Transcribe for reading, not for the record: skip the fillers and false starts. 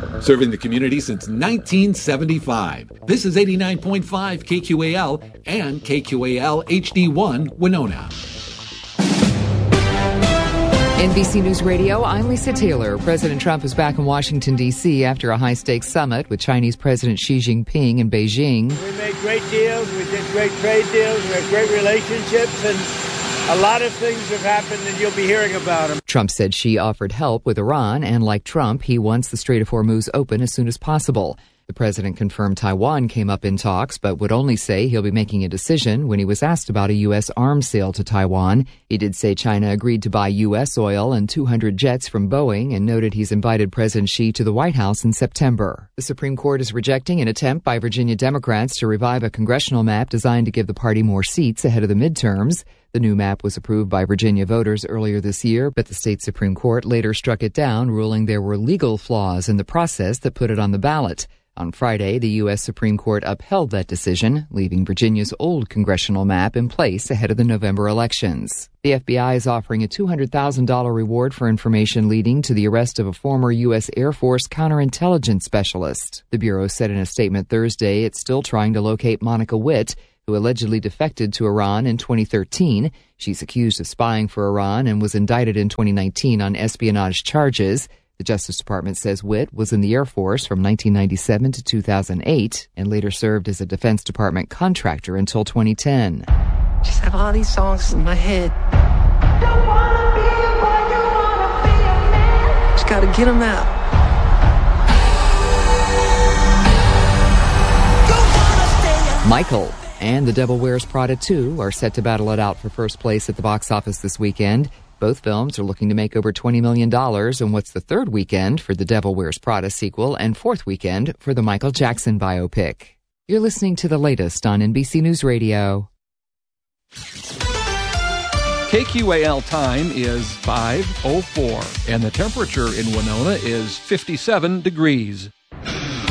Serving the community since 1975. This is 89.5 KQAL and KQAL HD1 Winona. NBC News Radio, I'm Lisa Taylor. President Trump is back in Washington, D.C. after a high-stakes summit with Chinese President Xi Jinping in Beijing. We made great deals. We did great trade deals. We had great relationships, and a lot of things have happened, and you'll be hearing about them. Trump said Xi offered help with Iran, and like Trump, he wants the Strait of Hormuz open as soon as possible. The president confirmed Taiwan came up in talks, but would only say he'll be making a decision when he was asked about a U.S. arms sale to Taiwan. He did say China agreed to buy U.S. oil and 200 jets from Boeing and noted he's invited President Xi to the White House in September. The Supreme Court is rejecting an attempt by Virginia Democrats to revive a congressional map designed to give the party more seats ahead of the midterms. The new map was approved by Virginia voters earlier this year, but the state Supreme Court later struck it down, ruling there were legal flaws in the process that put it on the ballot. On Friday, the U.S. Supreme Court upheld that decision, leaving Virginia's old congressional map in place ahead of the November elections. The FBI is offering a $200,000 reward for information leading to the arrest of a former U.S. Air Force counterintelligence specialist. The Bureau said in a statement Thursday it's still trying to locate Monica Witt, who allegedly defected to Iran in 2013. She's accused of spying for Iran and was indicted in 2019 on espionage charges. The Justice Department says Witt was in the Air Force from 1997 to 2008 and later served as a Defense Department contractor until 2010. Just have all these songs in my head. Just gotta get them out. Michael and The Devil Wears Prada 2 are set to battle it out for first place at the box office this weekend. Both films are looking to make over $20 million in what's the third weekend for the Devil Wears Prada sequel and fourth weekend for the Michael Jackson biopic. You're listening to the latest on NBC News Radio. KQAL time is 5:04, and the temperature in Winona is 57 degrees.